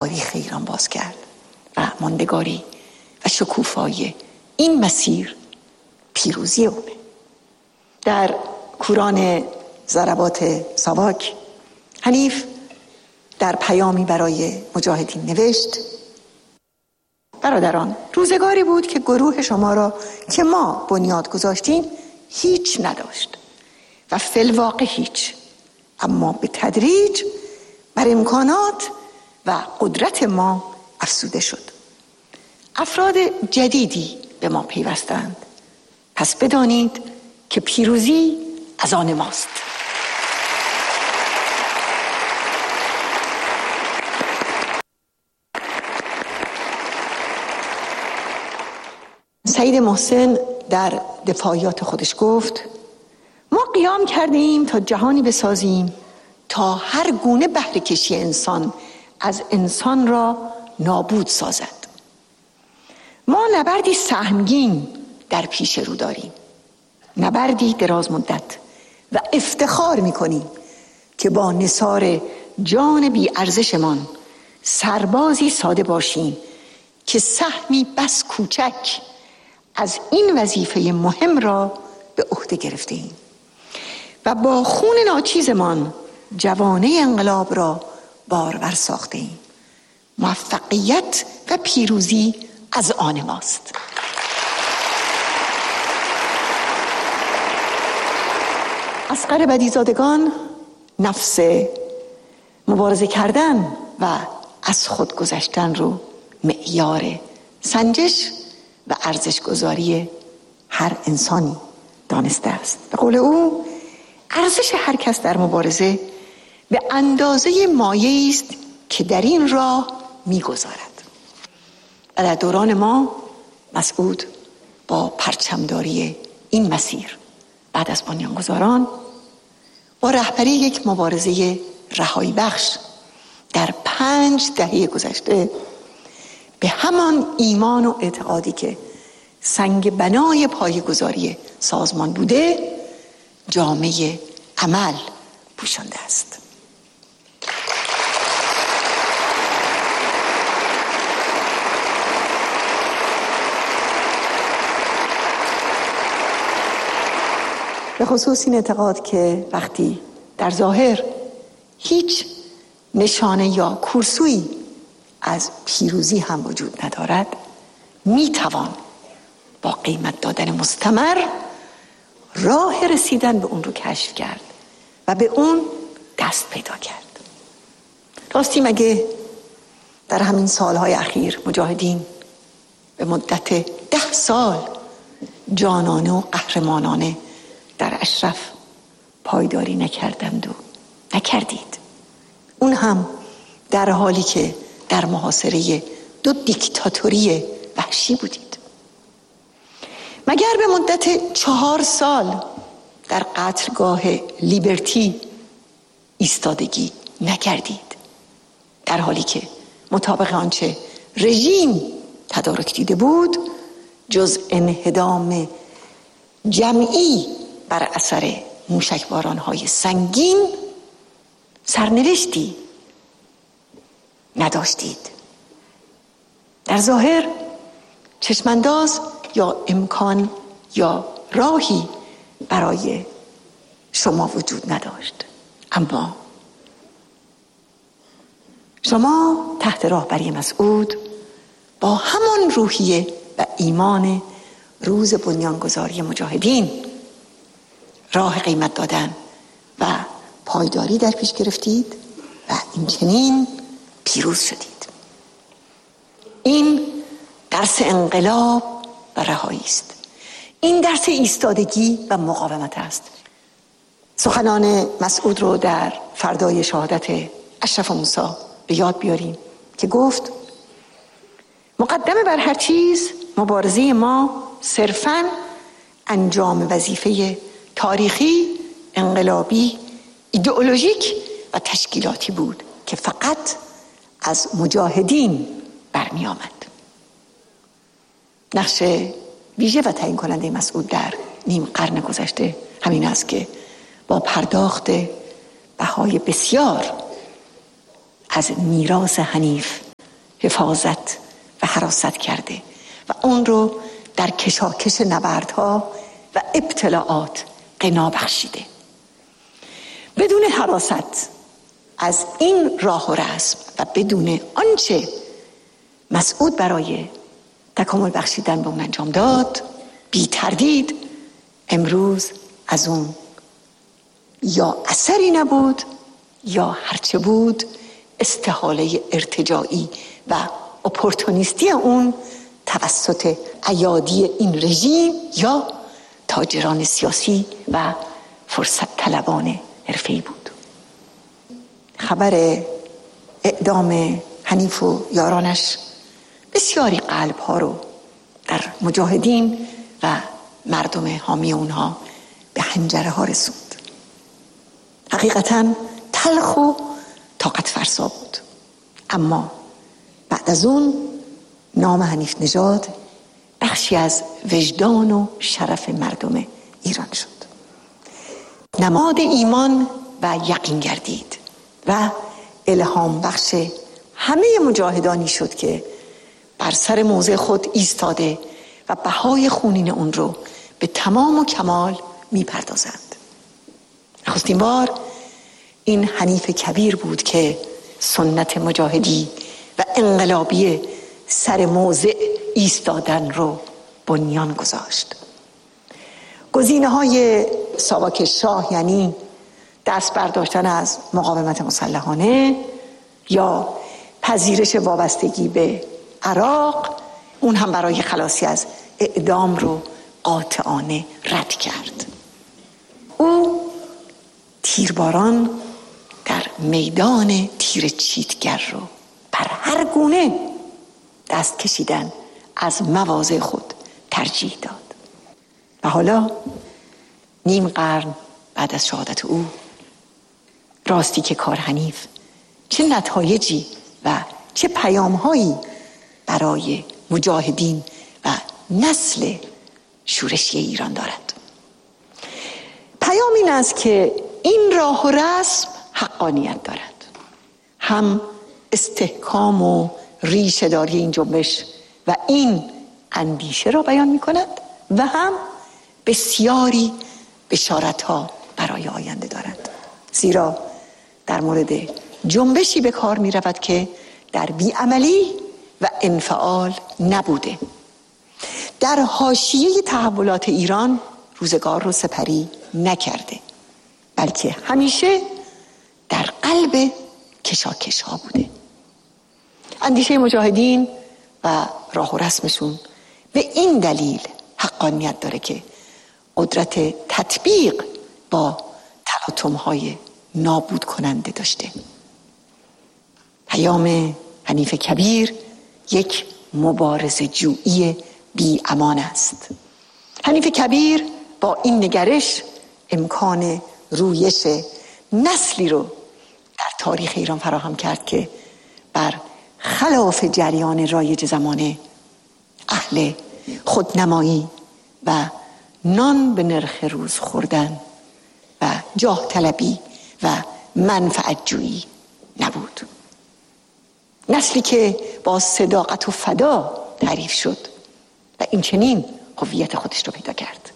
تاریخ ایران باز کرد و ماندگاری و شکوفایی این مسیر پیروزی اونه. در کوران ضربات ساواک حنیف در پیامی برای مجاهدین نوشت: برادران، روزگاری بود که گروه شما را که ما بنیاد گذاشتیم هیچ نداشت و فی الواقع هیچ، اما به تدریج بر امکانات و قدرت ما افزوده شد. افراد جدیدی به ما پیوستند، پس بدانید که پیروزی از آن ماست. سید محسن در دفاعیات خودش گفت: ما قیام کردیم تا جهانی بسازیم تا هر گونه بهره کشی انسان از انسان را نابود سازد. ما نبردی سهمگین در پیش رو داریم، نبردی دراز مدت، و افتخار می‌کنیم که با نثار جان بی ارزشمان سربازی ساده باشیم که سهمی بس کوچک از این وظیفه مهم را به عهده گرفتیم و با خون ناچیزمان جوانه انقلاب را بارور ساختیم. موفقیت و پیروزی از آن ماست. اصغر بدیزادگان نفس مبارزه کردن و از خود گذشتن رو معیار سنجش و ارزش گذاری هر انسانی دانسته است. به قول او ارزش هر کس در مبارزه به اندازه مایه‌ای است که در این راه می‌گذارد. و در دوران ما مسعود با پرچمداری این مسیر بعد از بنیانگذاران با رهبری یک مبارزه رهایی بخش در 5 دهه گذشته به همان ایمان و اعتقادی که سنگ بنای پایه‌گذاری سازمان بوده جامعه عمل پوشانده است. به خصوص این اعتقاد که وقتی در ظاهر هیچ نشانه یا کورسویی از پیروزی هم وجود ندارد، میتوان با قیمت دادن مستمر راه رسیدن به اون رو کشف کرد و به اون دست پیدا کرد. راستی مگه در همین سالهای اخیر مجاهدین به مدت 10 سال جانانه و قهرمانانه در اشرف پایداری نکردند و نکردید؟ اون هم در حالی که در محاصره 2 دیکتاتوری وحشی بودید. مگر به مدت 4 سال در قتلگاه لیبرتی ایستادگی نکردید، در حالی که مطابق آنچه رژیم تدارک دیده بود جز انهدام جمعی بر اثر موشکباران‌های سنگین سرنوشتی نداشتید؟ در ظاهر چشمانداز یا امکان یا راهی برای شما وجود نداشت، اما شما تحت راهبری مسعود با همان روحیه و ایمان روز بنیانگذاری مجاهدین راه قیمت دادن و پایداری در پیش گرفتید و این چنین پیروز شدید. این درس انقلاب و رهایی است. این درس ایستادگی و مقاومت است. سخنان مسعود رو در فردای شهادت اشرف موسی به یاد بیاریم که گفت: مقدمه بر هر چیز مبارزه ما صرفاً انجام وظیفه تاریخی، انقلابی، ایدئولوژیک و تشکیلاتی بود که فقط از مجاهدین برمی آمد. نقش ویژه و تعیین کننده مسعود در نیم قرن گذشته همین است که با پرداخت بهای بسیار از میراث حنیف حفاظت و حراست کرده و اون رو در کشاکش نبردها و ابتلاعات غنا بخشیده. بدون حراست از این راه و رسم و بدون آنچه مسعود برای تکامل بخشیدن به اون انجام داد، بی تردید امروز از اون یا اثری نبود یا هرچه بود استحاله ارتجاعی و اپورتونیستی اون توسط ایادی این رژیم یا تاجران سیاسی و فرصت طلبان حرفه‌ای بود. خبر اعدام حنیف و یارانش بسیاری قلب ها رو در مجاهدین و مردم حامی اونها به حنجره ها رسوند. حقیقتاً تلخ و طاقت فرسا بود، اما بعد از اون نام حنیف نژاد بخشی از وجدان و شرف مردم ایران شد. نماد ایمان و یقین گردید و الهام بخش همه مجاهدانی شد که بر سر موضع خود ایستاده و بهای خونین اون رو به تمام و کمال میپردازند. نخستین بار این حنیف کبیر بود که سنت مجاهدی و انقلابی سر موضع ایستادن رو بنیان گذاشت. گزینه‌های ساواک شاه یعنی دست برداشتن از مقاومت مسلحانه یا پذیرش وابستگی به عراق، اون هم برای خلاصی از اعدام رو قاطعانه رد کرد. او تیرباران در میدان تیر چیتگر رو بر هر گونه دست کشیدن از مواضع خود ترجیح داد. و حالا نیم قرن بعد از شهادت او راستی که کار حنیف چه نتایجی و چه پیامهایی برای مجاهدین و نسل شورشی ایران دارد. پیام این است که این راه و رسم حقانیت دارد. هم استحکام و ریشه‌داری این جنبش و این اندیشه را بیان می کند و هم بسیاری بشارت‌ها برای آینده دارد. زیرا در مورد جنبشی به کار می رود که در بیعملی و انفعال نبوده. در حاشیه تحولات ایران روزگار رو سپری نکرده، بلکه همیشه در قلب کشاکش ها بوده. اندیشه مجاهدین و راه و رسمشون به این دلیل حقانیت داره که قدرت تطبیق با تلاطم‌های نابود کننده داشته. پیام حنیف کبیر یک مبارزه جویی بی امان است. حنیف کبیر با این نگرش امکان رویش نسلی رو در تاریخ ایران فراهم کرد که بر خلاف جریان رایج زمانه اهل خودنمایی و نان به نرخ روز خوردن و جاه طلبی و منفعت جویی نبود. نسلی که با صداقت و فدا تعریف شد و این چنین هویت خودش رو پیدا کرد.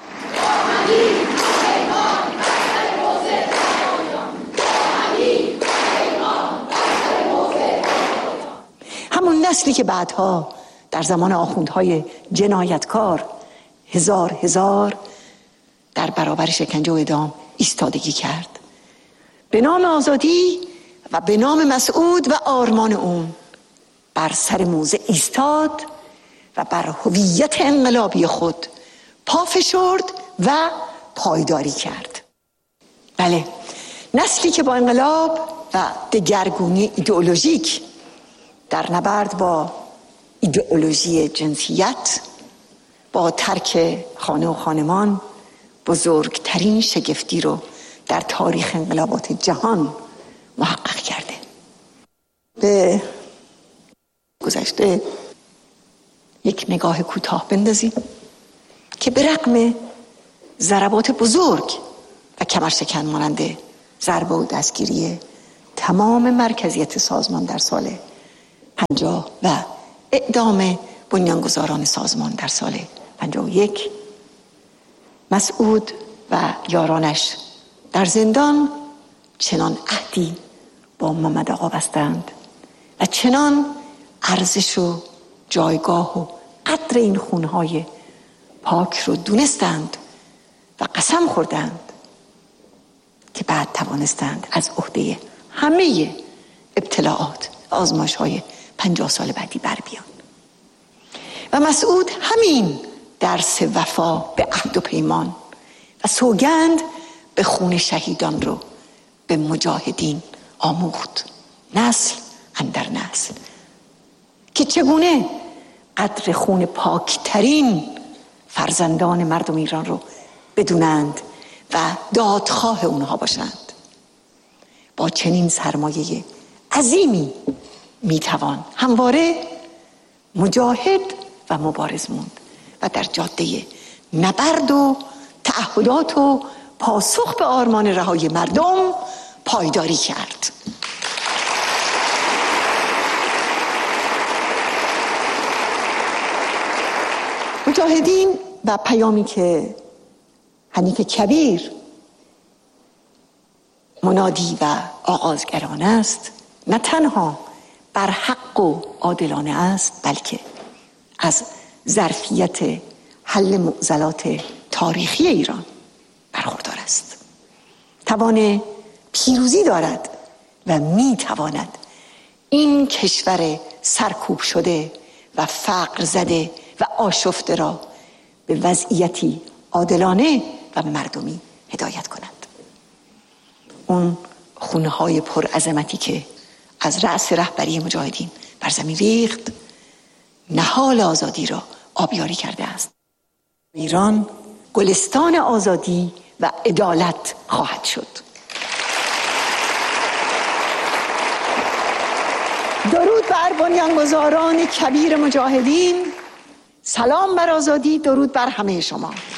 همون نسلی که بعدها در زمان آخوندهای جنایتکار هزار در برابر شکنجه و اعدام ایستادگی کرد. به نام آزادی و به نام مسعود و آرمان اون بر سر موضع ایستاد و بر هویت انقلابی خود پا فشرد و پایداری کرد. بله، نسلی که با انقلاب و دگرگونی ایدئولوژیک در نبرد با ایدئولوژی جنسیت، با ترک خانه و خانمان بزرگترین شگفتی رو در تاریخ انقلابات جهان محقق کرده. به گذشته یک نگاه کوتاه بندازیم که به رغم ضربات بزرگ و کمرشکن مانند ضربه و دستگیری تمام مرکزیت سازمان در سال 50 و اعدام بنیانگذاران سازمان در سال 51 مسعود و یارانش در زندان چنان عهدی با محمد آقا بستند و چنان ارزش و جایگاه و قدر این خونهای پاک رو دونستند و قسم خوردند که بعد توانستند از عهده همه ابتلاعات و آزمایش‌های 50 سال بعدی بر بیان. و مسعود همین درس وفا به عهد و پیمان و سوگند به خون شهیدان رو به مجاهدین آموخت، نسل اندر نسل، که چگونه قدر خون پاکترین فرزندان مردم ایران رو بدونند و دادخواه اونها باشند. با چنین سرمایه عظیمی میتوان همواره مجاهد و مبارز موند و در جاده نبرد و تعهدات و پاسخ به آرمان رهایی مردم پایداری کرد. مجاهدین و پیامی که حنیف کبیر منادی و آغازگران است، نه تنها بر حق و عادلانه است، بلکه از ظرفیت حل معضلات تاریخی ایران برخوردار است. توان پیروزی دارد و می تواند این کشور سرکوب شده و فقر زده و آشفته را به وضعیتی عادلانه و مردمی هدایت کند. اون خونه‌های پرعظمتی که از رأس رهبری مجاهدین بر زمین ریخت، نهال آزادی را آبیاری کرده است. ایران گلستان آزادی و عدالت خواهد شد. درود بر بنیانگذاران کبیر مجاهدین، سلام بر آزادی، درود بر همه شما.